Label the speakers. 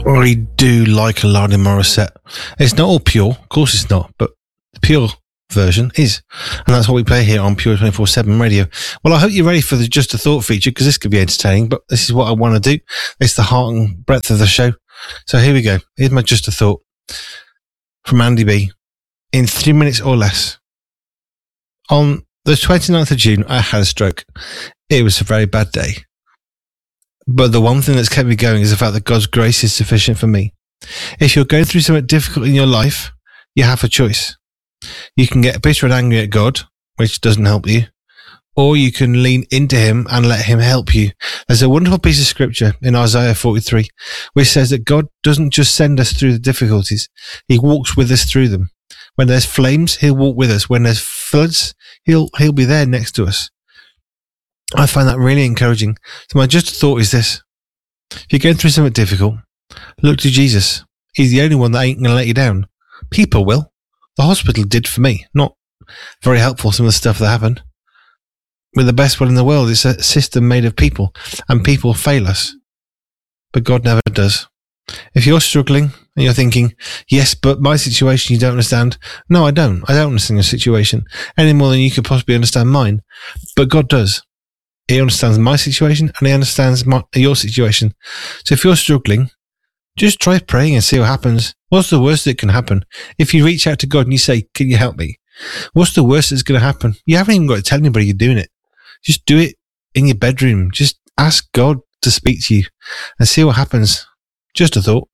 Speaker 1: I do like Alanis Morissette. It's not all pure, of course it's not, but the pure version is. And that's what we play here on Pure 24/7 Radio. Well, I hope you're ready for the Just a Thought feature, because this could be entertaining, but this is what I want to do. It's the heart and breadth of the show. So here we go. Here's my Just a Thought from Andy B. In 3 minutes or less. On the 29th of June, I had a stroke. It was a very bad day. But the one thing that's kept me going is the fact that God's grace is sufficient for me. If you're going through something difficult in your life, you have a choice. You can get bitter and angry at God, which doesn't help you, or you can lean into him and let him help you. There's a wonderful piece of scripture in Isaiah 43, which says that God doesn't just send us through the difficulties, he walks with us through them. When there's flames, he'll walk with us. When there's floods, he'll be there next to us. I find that really encouraging. So my just thought is this. If you're going through something difficult, look to Jesus. He's the only one that ain't going to let you down. People will. The hospital did for me. Not very helpful, some of the stuff that happened. We're the best one in the world. It's a system made of people, and people fail us. But God never does. If you're struggling and you're thinking, yes, but my situation you don't understand. No, I don't. I don't understand your situation any more than you could possibly understand mine. But God does. He understands my situation and he understands your situation. So if you're struggling, just try praying and see what happens. What's the worst that can happen? If you reach out to God and you say, can you help me? What's the worst that's going to happen? You haven't even got to tell anybody you're doing it. Just do it in your bedroom. Just ask God to speak to you and see what happens. Just a thought.